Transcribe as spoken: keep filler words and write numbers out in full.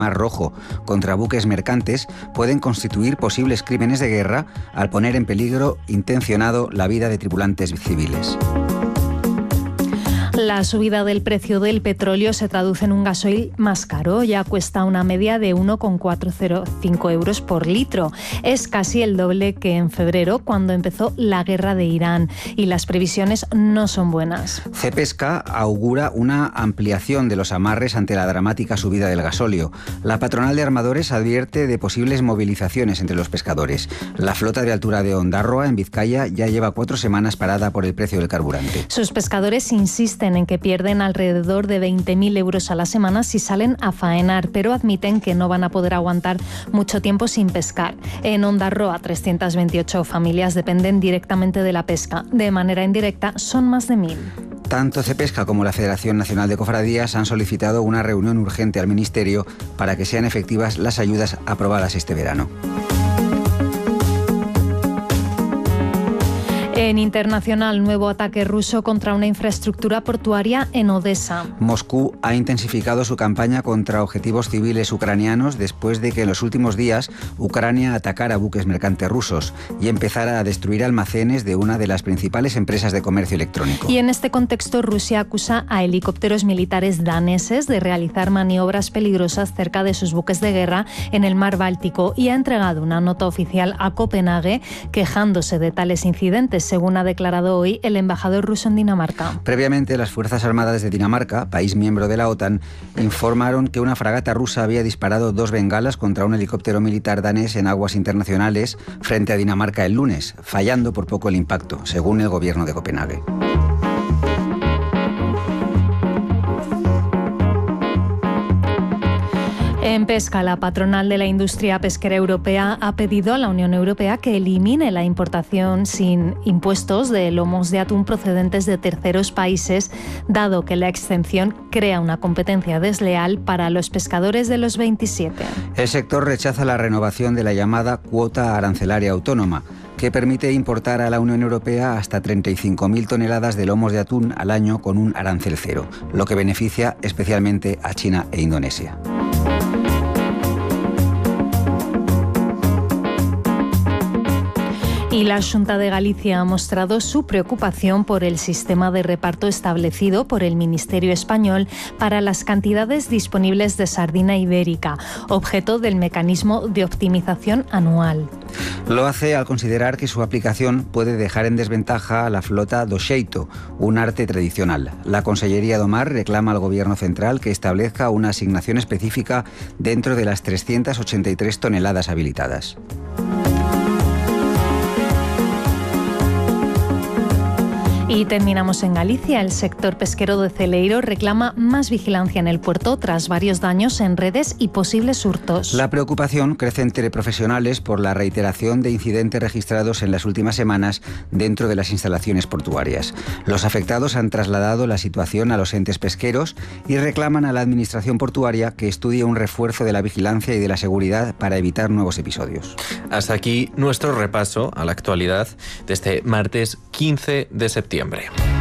Mar Rojo contra buques mercantes pueden constituir posibles crímenes de guerra al poner en peligro intencionado la vida de tripulantes civiles. La subida del precio del petróleo se traduce en un gasoil más caro. Ya cuesta una media de uno coma cuatrocientos cinco euros por litro. Es casi el doble que en febrero, cuando empezó la guerra de Irán. Y las previsiones no son buenas. Cepesca augura una ampliación de los amarres ante la dramática subida del gasóleo. La patronal de armadores advierte de posibles movilizaciones entre los pescadores. La flota de altura de Ondarroa, en Vizcaya, ya lleva cuatro semanas parada por el precio del carburante. Sus pescadores insisten en que pierden alrededor de veinte mil euros a la semana si salen a faenar, pero admiten que no van a poder aguantar mucho tiempo sin pescar. En Ondarroa, trescientas veintiocho familias dependen directamente de la pesca. De manera indirecta, son más de mil. Tanto Cepesca como la Federación Nacional de Cofradías han solicitado una reunión urgente al Ministerio para que sean efectivas las ayudas aprobadas este verano. En internacional, nuevo ataque ruso contra una infraestructura portuaria en Odessa. Moscú ha intensificado su campaña contra objetivos civiles ucranianos después de que en los últimos días Ucrania atacara buques mercantes rusos y empezara a destruir almacenes de una de las principales empresas de comercio electrónico. Y en este contexto, Rusia acusa a helicópteros militares daneses de realizar maniobras peligrosas cerca de sus buques de guerra en el mar Báltico y ha entregado una nota oficial a Copenhague quejándose de tales incidentes, según ha declarado hoy el embajador ruso en Dinamarca. Previamente, las Fuerzas Armadas de Dinamarca, país miembro de la OTAN, informaron que una fragata rusa había disparado dos bengalas contra un helicóptero militar danés en aguas internacionales frente a Dinamarca el lunes, fallando por poco el impacto, según el gobierno de Copenhague. En pesca, la patronal de la industria pesquera europea ha pedido a la Unión Europea que elimine la importación sin impuestos de lomos de atún procedentes de terceros países, dado que la exención crea una competencia desleal para los pescadores de los veintisiete. El sector rechaza la renovación de la llamada cuota arancelaria autónoma, que permite importar a la Unión Europea hasta treinta y cinco mil toneladas de lomos de atún al año con un arancel cero, lo que beneficia especialmente a China e Indonesia. Y la Xunta de Galicia ha mostrado su preocupación por el sistema de reparto establecido por el Ministerio español para las cantidades disponibles de sardina ibérica, objeto del mecanismo de optimización anual. Lo hace al considerar que su aplicación puede dejar en desventaja a la flota do xeito, un arte tradicional. La Consellería do Mar reclama al Gobierno central que establezca una asignación específica dentro de las trescientas ochenta y tres toneladas habilitadas. Y terminamos en Galicia. El sector pesquero de Celeiro reclama más vigilancia en el puerto tras varios daños en redes y posibles hurtos. La preocupación crece entre profesionales por la reiteración de incidentes registrados en las últimas semanas dentro de las instalaciones portuarias. Los afectados han trasladado la situación a los entes pesqueros y reclaman a la Administración portuaria que estudie un refuerzo de la vigilancia y de la seguridad para evitar nuevos episodios. Hasta aquí nuestro repaso a la actualidad de este martes quince de septiembre.